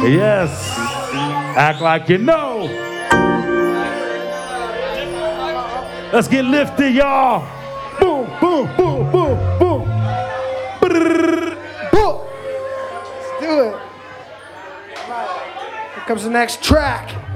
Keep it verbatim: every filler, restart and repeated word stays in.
Yes. Act like you know. Let's get lifted, y'all. Boom, boom, boom, boom, boom. Brrr, boom. Let's do it. Here comes the next track.